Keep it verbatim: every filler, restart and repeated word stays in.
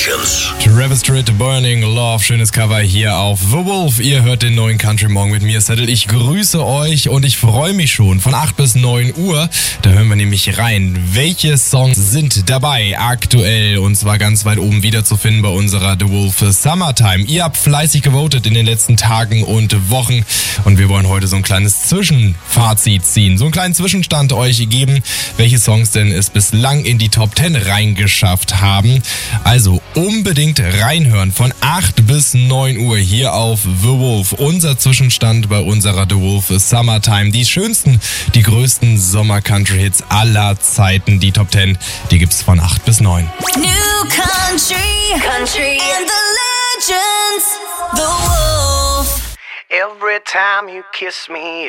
Legends. Travis Tritt, Burning Love, schönes Cover hier auf The Wolf. Ihr hört den neuen Country Morgen mit mir, Settle. Ich grüße euch und ich freue mich schon von acht bis neun Uhr. Da hören wir nämlich rein, welche Songs sind dabei aktuell und zwar ganz weit oben wiederzufinden bei unserer The Wolf Summertime. Ihr habt fleißig gewotet in den letzten Tagen und Wochen und wir wollen heute so ein kleines Zwischenfazit ziehen, so einen kleinen Zwischenstand euch geben, welche Songs denn es bislang in die Top zehn reingeschafft haben. Also unbedingt reinhören von acht bis neun Uhr hier auf The Wolf. Unser Zwischenstand bei unserer The Wolf Summertime. Die schönsten, die größten Sommer-Country-Hits aller Zeiten. Die Top zehn, die gibt's von acht bis neun. New country, country, and the legends, The Wolf. Every time you kiss me